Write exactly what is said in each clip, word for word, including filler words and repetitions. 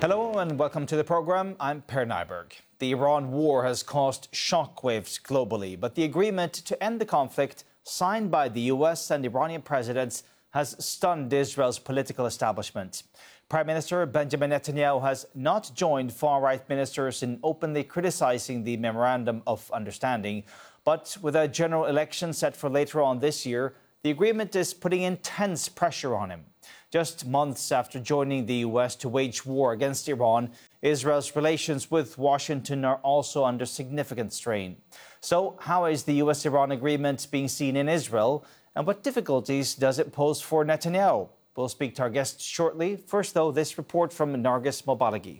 Hello and welcome to the program. I'm Per Nyberg. The Iran war has caused shockwaves globally, but the agreement to end the conflict signed by the U S and Iranian presidents has stunned Israel's political establishment. Prime Minister Benjamin Netanyahu has not joined far-right ministers in openly criticizing the Memorandum of Understanding, but with a general election set for later on this year, the agreement is putting intense pressure on him. Just months after joining the U S to wage war against Iran, Israel's relations with Washington are also under significant strain. So how is the U S Iran agreement being seen in Israel, and what difficulties does it pose for Netanyahu? We'll speak to our guests shortly. First, though, this report from Nargis Mobalagi.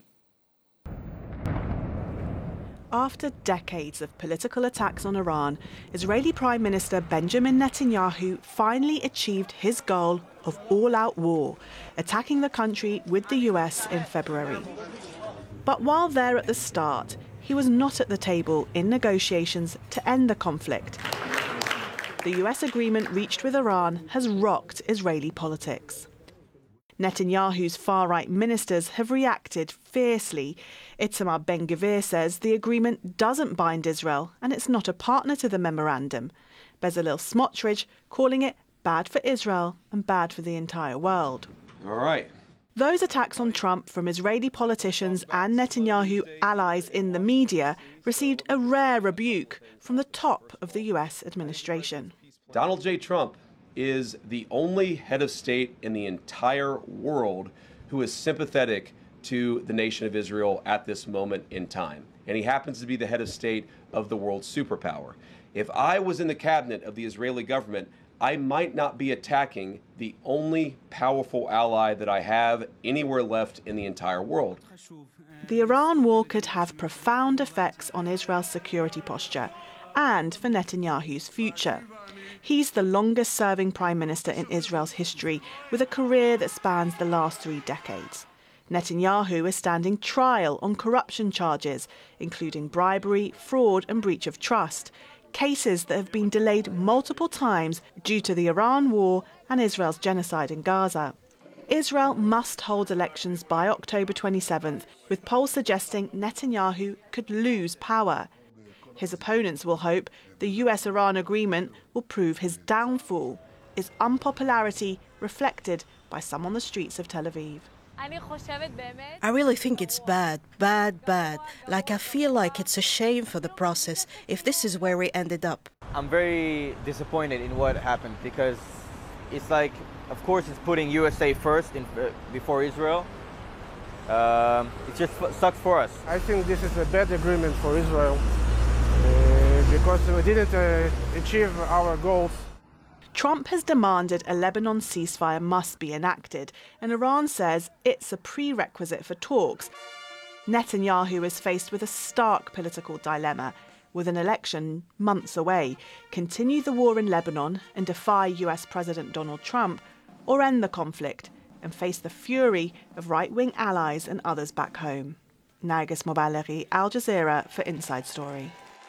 After decades of political attacks on Iran, Israeli Prime Minister Benjamin Netanyahu finally achieved his goal of all-out war, attacking the country with the U S in February. But while there at the start, he was not at the table in negotiations to end the conflict. The U S agreement reached with Iran has rocked Israeli politics. Netanyahu's far-right ministers have reacted fiercely. Itamar Ben-Gvir says the agreement doesn't bind Israel and it's not a partner to the memorandum. Bezalel Smotrich calling it bad for Israel and bad for the entire world. All right. Those attacks on Trump from Israeli politicians and Netanyahu allies in the media received a rare rebuke from the top of the U S administration. Donald J. Trump is the only head of state in the entire world who is sympathetic to the nation of Israel at this moment in time. And he happens to be the head of state of the world's superpower. If I was in the cabinet of the Israeli government, I might not be attacking the only powerful ally that I have anywhere left in the entire world. The Iran war could have profound effects on Israel's security posture and for Netanyahu's future. He's the longest-serving prime minister in Israel's history, with a career that spans the last three decades. Netanyahu is standing trial on corruption charges, including bribery, fraud and breach of trust, cases that have been delayed multiple times due to the Iran war and Israel's genocide in Gaza. Israel must hold elections by October twenty-seventh, with polls suggesting Netanyahu could lose power. His opponents will hope the U S Iran agreement will prove his downfall, his unpopularity reflected by some on the streets of Tel Aviv. I really think it's bad, bad, bad. Like, I feel like it's a shame for the process if this is where we ended up. I'm very disappointed in what happened because it's like, of course, it's putting U S A first in, uh, before Israel. Um, it just f- sucks for us. I think this is a bad agreement for Israel uh, because we didn't uh, achieve our goals. Trump has demanded a Lebanon ceasefire must be enacted, and Iran says it's a prerequisite for talks. Netanyahu is faced with a stark political dilemma. With an election months away, continue the war in Lebanon and defy U S President Donald Trump, or end the conflict and face the fury of right-wing allies and others back home. Nargis Mobalagi, Al Jazeera for Inside Story.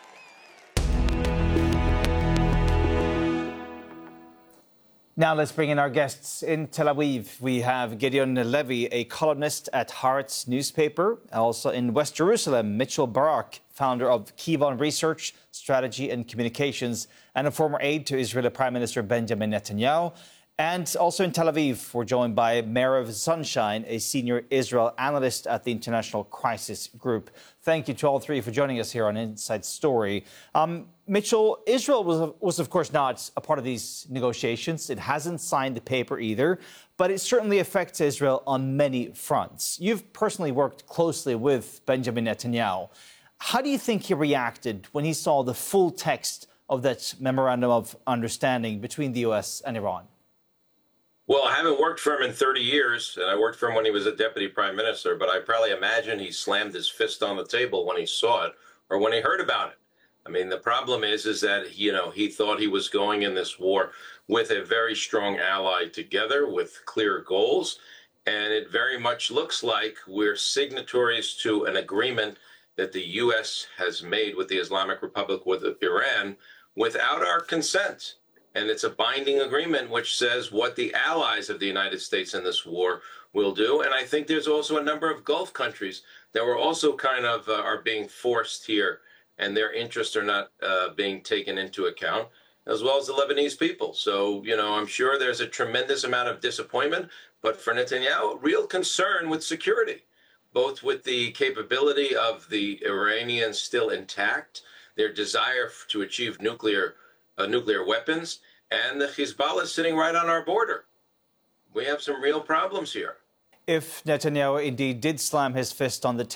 Now let's bring in our guests. In Tel Aviv, we have Gideon Levy, a columnist at Haaretz newspaper. Also in West Jerusalem, Mitchell Barak, founder of Kivon Research, Strategy and Communications, and a former aide to Israeli Prime Minister Benjamin Netanyahu. And also in Tel Aviv, we're joined by Merev Sunshine, a senior Israel analyst at the International Crisis Group. Thank you to all three for joining us here on Inside Story. Um, Mitchell, Israel was, was, of course, not a part of these negotiations. It hasn't signed the paper either, but it certainly affects Israel on many fronts. You've personally worked closely with Benjamin Netanyahu. How do you think he reacted when he saw the full text of that Memorandum of Understanding between the U S and Iran? Well, I haven't worked for him in thirty years, and I worked for him when he was a deputy prime minister, but I probably imagine he slammed his fist on the table when he saw it or when he heard about it. I mean, the problem is, is that, you know, he thought he was going in this war with a very strong ally together with clear goals. And it very much looks like we're signatories to an agreement that the U S has made with the Islamic Republic with Iran without our consent. And it's a binding agreement which says what the allies of the United States in this war will do. And I think there's also a number of Gulf countries that were also kind of uh, are being forced here, and their interests are not uh, being taken into account, as well as the Lebanese people. So, you know, I'm sure there's a tremendous amount of disappointment, but for Netanyahu, real concern with security, both with the capability of the Iranians still intact, their desire to achieve nuclear uh, nuclear weapons, and the Hezbollah sitting right on our border. We have some real problems here. If Netanyahu indeed did slam his fist on the